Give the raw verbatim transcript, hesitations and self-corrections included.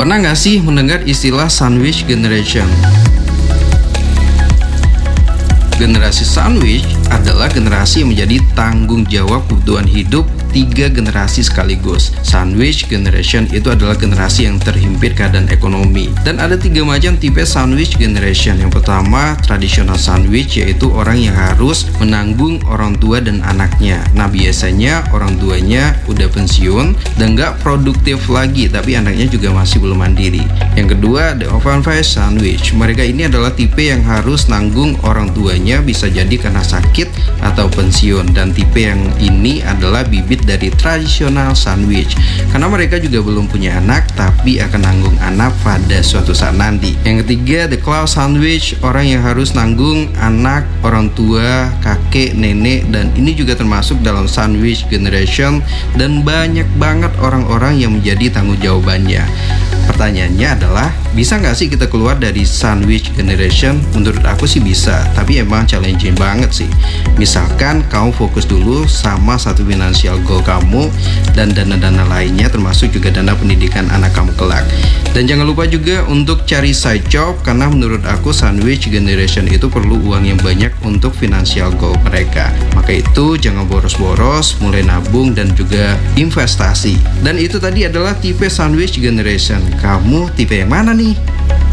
Pernah nggak sih mendengar istilah sandwich generation? Generasi sandwich adalah generasi yang menjadi tanggung jawab kebutuhan hidup tiga generasi sekaligus. Sandwich generation itu adalah generasi yang terhimpit keadaan ekonomi. Dan ada tiga macam tipe sandwich generation. Yang pertama, traditional sandwich, yaitu orang yang harus menanggung orang tua dan anaknya. Nah, biasanya orang tuanya udah pensiun dan nggak produktif lagi, tapi anaknya juga masih belum mandiri. Yang kedua, the orphan phase sandwich. Mereka ini adalah tipe yang harus nanggung orang tuanya, bisa jadi karena sakit atau pensiun. Dan tipe yang ini adalah bibit dari tradisional sandwich, karena mereka juga belum punya anak tapi akan nanggung anak pada suatu saat nanti. Yang ketiga, the cloud sandwich, orang yang harus nanggung anak, orang tua, kakek, nenek, dan ini juga termasuk dalam sandwich generation dan banyak banget orang-orang yang menjadi tanggung jawabannya. Pertanyaannya adalah, bisa nggak sih kita keluar dari sandwich generation? Menurut aku sih bisa, tapi emang challenging banget sih. Misalkan kamu fokus dulu sama satu financial goal kamu dan dana-dana lainnya, termasuk juga dana pendidikan anak kamu kelak. Dan jangan lupa juga untuk cari side job, karena menurut aku sandwich generation itu perlu uang yang banyak untuk financial goal mereka. Maka itu jangan boros-boros, mulai nabung dan juga investasi. Dan itu tadi adalah tipe sandwich generation. Kamu tipe yang mana nih?